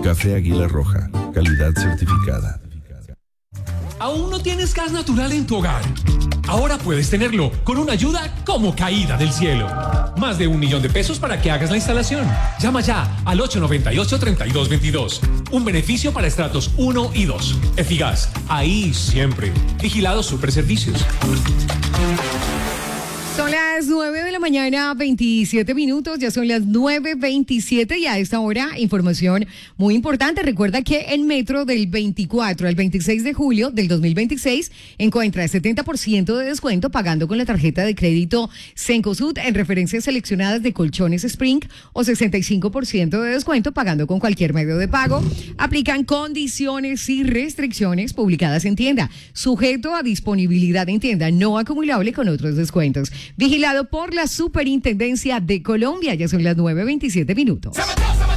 Café Águila Roja, calidad certificada. ¿Aún no tienes gas natural en tu hogar? Ahora puedes tenerlo con una ayuda como caída del cielo. Más de $1.000.000 para que hagas la instalación. Llama ya al 898-3222. Un beneficio para estratos 1 y 2. Efigas, ahí siempre. Vigilado Superservicios. Son las 9 de la mañana, 27 minutos, ya son las 9:27 y a esta hora información muy importante. Recuerda que en Metro del 24 al 26 de julio del 2026 encuentra 70% de descuento pagando con la tarjeta de crédito Cencosud en referencias seleccionadas de colchones Spring o 65% de descuento pagando con cualquier medio de pago. Aplican condiciones y restricciones publicadas en tienda, sujeto a disponibilidad en tienda, no acumulable con otros descuentos. Vigilado por la Superintendencia de Colombia. Ya son las 9:27 minutos.